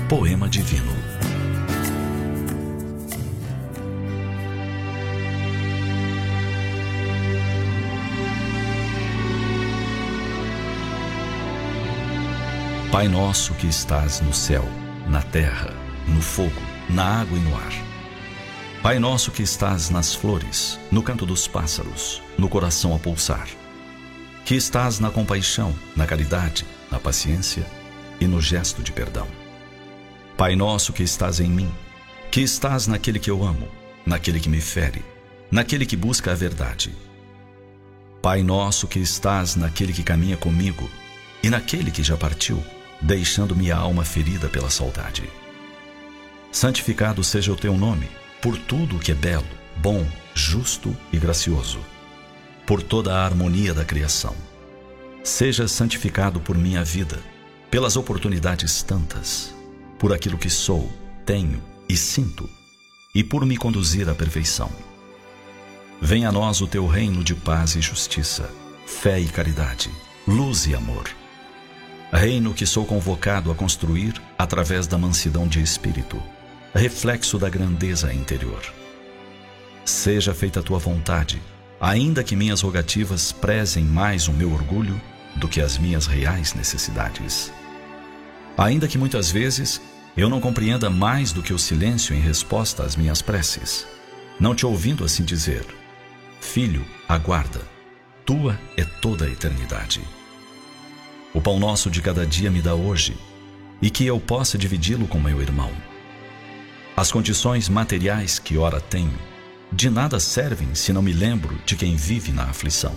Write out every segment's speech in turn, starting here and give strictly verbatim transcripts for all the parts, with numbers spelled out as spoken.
Poema Divino. Pai nosso que estás no céu, na terra, no fogo, na água e no ar. Pai nosso que estás nas flores, no canto dos pássaros, no coração a pulsar. Que estás na compaixão, na caridade, na paciência e no gesto de perdão. Pai nosso que estás em mim, que estás naquele que eu amo, naquele que me fere, naquele que busca a verdade. Pai nosso que estás naquele que caminha comigo e naquele que já partiu, deixando-me a alma ferida pela saudade. Santificado seja o teu nome, por tudo o que é belo, bom, justo e gracioso, por toda a harmonia da criação. Seja santificado por minha vida, pelas oportunidades tantas, por aquilo que sou, tenho e sinto, e por me conduzir à perfeição. Venha a nós o teu reino de paz e justiça, fé e caridade, luz e amor. Reino que sou convocado a construir através da mansidão de espírito, reflexo da grandeza interior. Seja feita a tua vontade, ainda que minhas rogativas prezem mais o meu orgulho do que as minhas reais necessidades. Ainda que muitas vezes eu não compreenda mais do que o silêncio em resposta às minhas preces, não te ouvindo assim dizer: Filho, aguarda, tua é toda a eternidade. O pão nosso de cada dia me dá hoje, e que eu possa dividi-lo com meu irmão. As condições materiais que ora tenho, de nada servem se não me lembro de quem vive na aflição.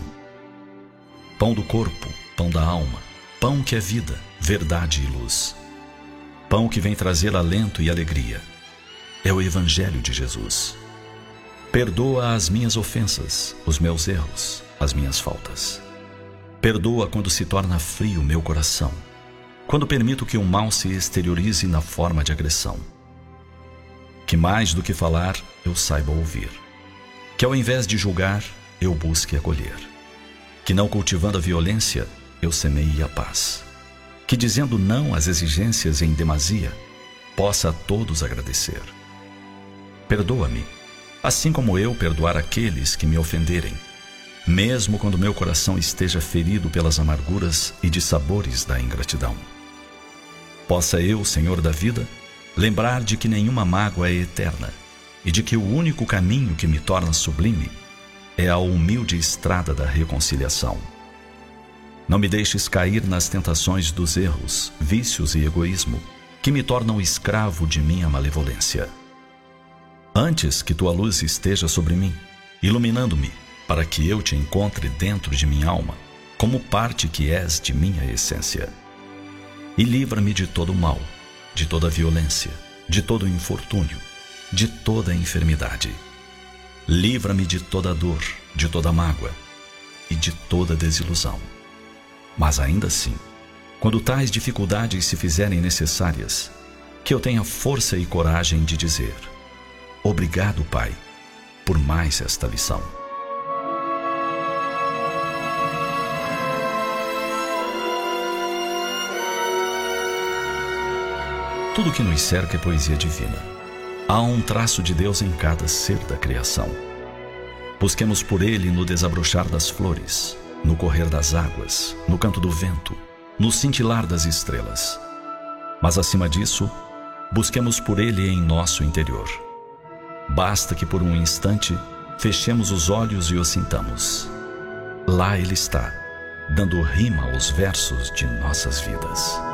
Pão do corpo, pão da alma, pão que é vida, verdade e luz. Pão que vem trazer alento e alegria. É o Evangelho de Jesus. Perdoa as minhas ofensas, os meus erros, as minhas faltas. Perdoa quando se torna frio meu coração, quando permito que o mal se exteriorize na forma de agressão. Que mais do que falar, eu saiba ouvir. Que ao invés de julgar, eu busque acolher. Que não cultivando a violência, eu semeie a paz. Que dizendo não às exigências em demasia, possa a todos agradecer. Perdoa-me, assim como eu perdoar aqueles que me ofenderem, mesmo quando meu coração esteja ferido pelas amarguras e dissabores da ingratidão. Possa eu, Senhor da vida, lembrar de que nenhuma mágoa é eterna e de que o único caminho que me torna sublime é a humilde estrada da reconciliação. Não me deixes cair nas tentações dos erros, vícios e egoísmo que me tornam escravo de minha malevolência. Antes que tua luz esteja sobre mim, iluminando-me, para que eu te encontre dentro de minha alma, como parte que és de minha essência. E livra-me de todo o mal, de toda a violência, de todo o infortúnio, de toda a enfermidade. Livra-me de toda a dor, de toda a mágoa e de toda a desilusão. Mas ainda assim, quando tais dificuldades se fizerem necessárias, que eu tenha força e coragem de dizer: obrigado, Pai, por mais esta lição. Tudo que nos cerca é poesia divina. Há um traço de Deus em cada ser da criação. Busquemos por Ele no desabrochar das flores, no correr das águas, no canto do vento, no cintilar das estrelas. Mas acima disso, busquemos por Ele em nosso interior. Basta que por um instante fechemos os olhos e o sintamos. Lá Ele está, dando rima aos versos de nossas vidas.